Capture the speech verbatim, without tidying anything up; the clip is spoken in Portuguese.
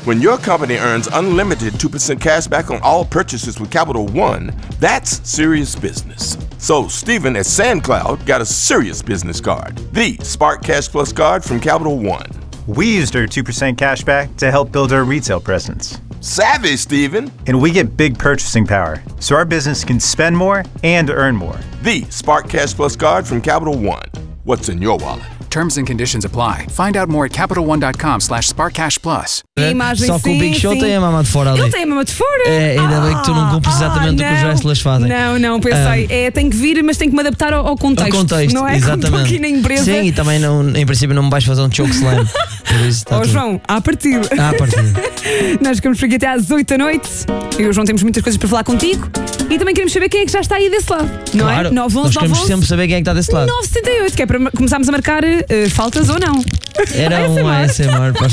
When your company earns unlimited two percent cash back on all purchases with Capital One, that's serious business. So Stephen at SandCloud got a serious business card, the Spark Cash Plus card from Capital One. We used our two percent cash back to help build our retail presence. Savvy, Stephen. And we get big purchasing power, so our business can spend more and earn more. The Spark Cash Plus card from Capital One. What's in your wallet? Terms and conditions apply. Find out more at capital one dot com slash spark cash plus. A imagem, Só que o sim, Big Show sim. tem a mama de fora ali. Ele tem a mama de fora. É, ainda bem que tu não cumpres exatamente o que os não. wrestlers fazem. Não, não, pensei. É, tenho que vir, mas tenho que me adaptar ao, ao contexto. Ao contexto, não é? exatamente. Como estou aqui na empresa. Sim, e também não, em princípio não me vais fazer um choke slam. Por isso está Ó tudo. João, à partida. Ah, à partida. Nós ficamos por aqui até às oito da noite. Eu e o João temos muitas coisas para falar contigo. E também queremos saber quem é que já está aí desse lado. Não Claro, é? nove nós onze queremos sempre saber quem é que está desse lado. nove sessenta e oito, que é para começarmos a marcar uh, faltas ou não. Era A S M um R. A S M R para